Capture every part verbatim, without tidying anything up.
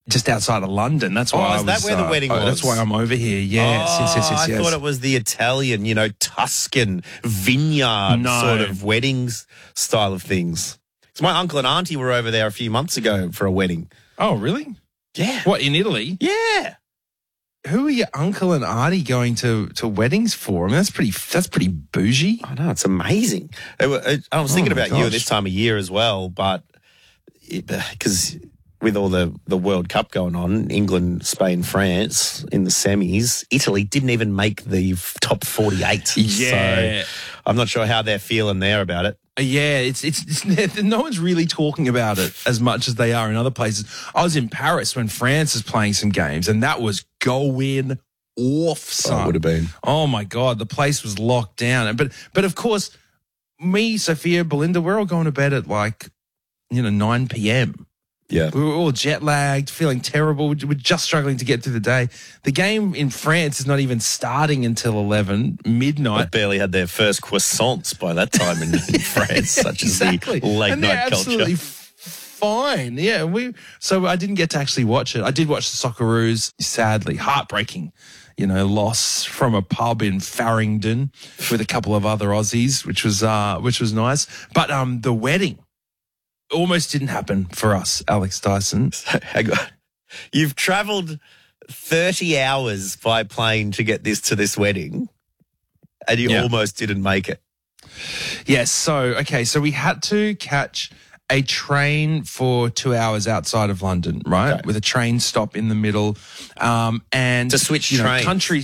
just outside of London. That's why Oh, I is was, that where the uh, wedding oh, was? That's why I'm over here. Yes, oh, yes, yes, yes, I yes. thought it was the Italian, you know, Tuscan vineyard No. sort of weddings style of things. So my uncle and auntie were over there a few months ago for a wedding. Oh, really? Yeah. What, in Italy? Yeah. Who are your uncle and auntie going to, to weddings for? I mean, that's pretty that's pretty bougie. I know, it's amazing. It wa- it- I was thinking Oh, my about you at gosh. this time of year as well, but because with all the, the World Cup going on, England, Spain, France in the semis, Italy didn't even make the f- top forty-eight. Yeah. So I'm not sure how they're feeling there about it. Yeah, it's, it's it's no one's really talking about it as much as they are in other places. I was in Paris when France was playing some games, and that was going off, son. Oh, it would have been. Oh my God, the place was locked down. But but of course, me, Sophia, Belinda, we're all going to bed at like you know nine p.m. Yeah. We were all jet lagged, feeling terrible. We're just struggling to get through the day. The game in France is not even starting until eleven midnight. They barely had their first croissants by that time in, in France, such Exactly. as the late and they're night absolutely culture. f- fine. Yeah, we. So I didn't get to actually watch it. I did watch the Socceroos. Sadly, heartbreaking. You know, loss from a pub in Farringdon with a couple of other Aussies, which was uh, which was nice. But um, the wedding almost didn't happen for us, Alex Dyson. Hang on. You've travelled thirty hours by plane to get this to this wedding, and you Yeah. almost didn't make it. Yes. So okay. So we had to catch a train for two hours outside of London, right? Okay. With a train stop in the middle, um, and To switch you know, trains. country.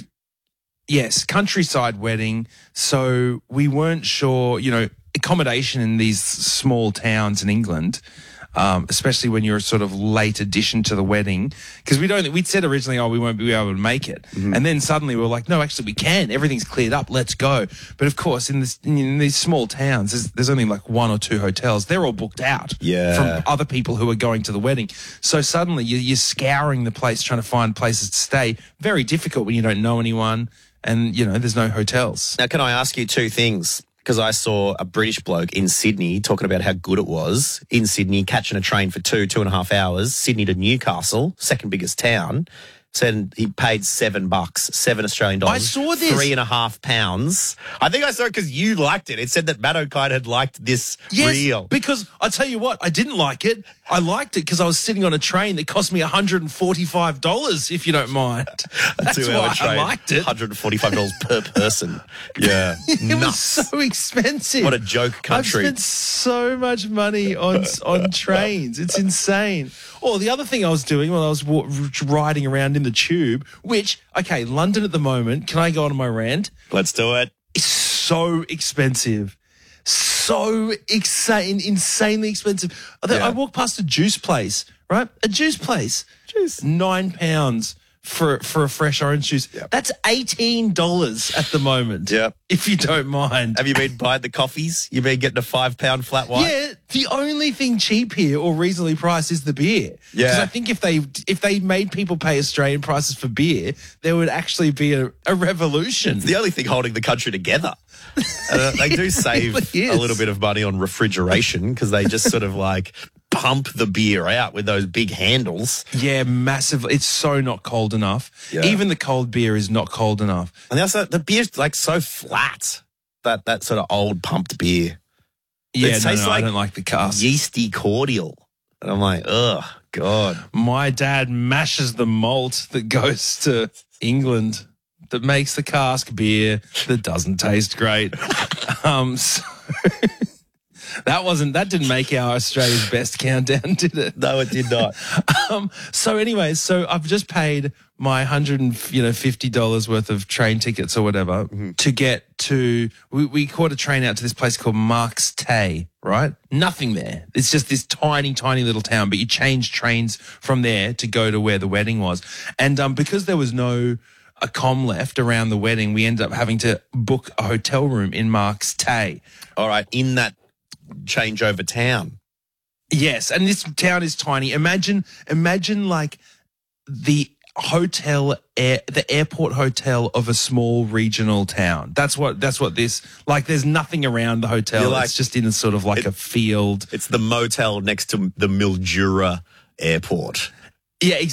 Yes, countryside wedding. So we weren't sure, you know, accommodation in these small towns in England, um, especially when you're a sort of late addition to the wedding, because we don't. We'd said originally, oh, we won't be able to make it, Mm-hmm. and then suddenly we were like, no, actually, we can. Everything's cleared up. Let's go. But of course, in this in these small towns, there's, there's only like one or two hotels. They're all booked out Yeah. from other people who are going to the wedding. So suddenly you, you're scouring the place, trying to find places to stay. Very difficult when you don't know anyone. And, you know, there's no hotels. Now, can I ask you two things? Because I saw a British bloke in Sydney talking about how good it was in Sydney, catching a train for two, two and a half hours, Sydney to Newcastle, second biggest town. Said he paid seven bucks, seven Australian dollars. I saw this. Three and a half pounds. I think I saw it because you liked it. It said that Matt O'Kine had liked this Yes, reel. because I tell you what, I didn't like it. I liked it because I was sitting on a train that cost me one hundred forty-five dollars, if you don't mind. That's Two-hour why I liked it. one hundred forty-five dollars per person. Yeah. It was Nuts. so expensive. What a joke country. I've spent so much money on on trains. It's insane. Oh, the other thing I was doing while I was wa- riding around in the tube, which, okay, London at the moment, can I go on my rant? Let's do it. It's so expensive. So insane, insanely expensive. I, Yeah. I walked past a juice place, right? A juice place. Juice. Nine pounds for for a fresh orange juice. Yep. That's eighteen dollars at the moment. Yep. If you don't mind. Have you been buying the coffees? You've been getting a five pound flat white? Yeah, the only thing cheap here or reasonably priced is the beer. Yeah. Because I think if they if they made people pay Australian prices for beer, there would actually be a, a revolution. It's the only thing holding the country together. Uh, they do save really a is. little bit of money on refrigeration because they just sort of like pump the beer out with those big handles. Yeah, massive. It's so not cold enough. Yeah. Even the cold beer is not cold enough. And also, the beer's like so flat, that, that sort of old pumped beer. Yeah, It no, tastes no, I like don't like the cask. Yeasty cordial. And I'm like, ugh, God. My dad mashes the malt that goes to England that makes the cask beer that doesn't taste great. um, so that wasn't that didn't make our Australia's best countdown, did it? No, it did not. Um, so, anyways, so I've just paid my hundred and you know fifty dollars worth of train tickets or whatever Mm-hmm. to get to. We, we caught a train out to this place called Marks Tay. Right, nothing there. It's just this tiny, tiny little town. But you change trains from there to go to where the wedding was, and um, because there was no a com left around the wedding, we ended up having to book a hotel room in Marks Tay. All right, in that changeover town. Yes, and this town is tiny. Imagine, imagine like the hotel, air, the airport hotel of a small regional town. That's what. That's what this. Like, there's nothing around the hotel. You're like- it's just in a sort of like It- a field. It's the motel next to the Mildura airport. Yeah,